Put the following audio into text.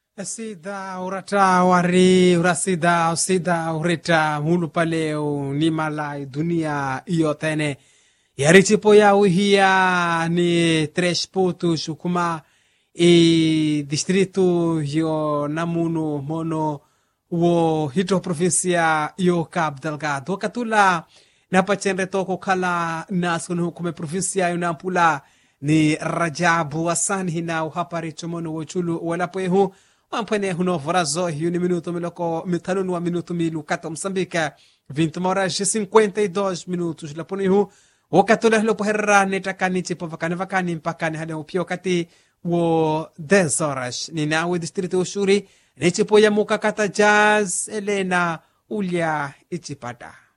Sida urata wari urasida usida ureta mulu paleo ni malai dunia iotene yarichipo ya uhia ni 3 pontos kuma e distrito yo namunu mono wo hito provincia yo Cabo Delgado katula napachenre toko kala naskunu hukume provincia yo nampula ni Rajabu Hassan hina uhapari chomono wochulu walapoehu Ampene huno vorazo hiyo ni minuto miloko mitanunu wa minuto milu kata Msambika 20 horas e 52 minutos laponi hu wakatula hilo poherra netakani chipo vakani mpakani hadi upio kati wo 10 horas ni nawe distrito ushuri ni chipo ya mukakata jazz Elena Ulia Ichipata.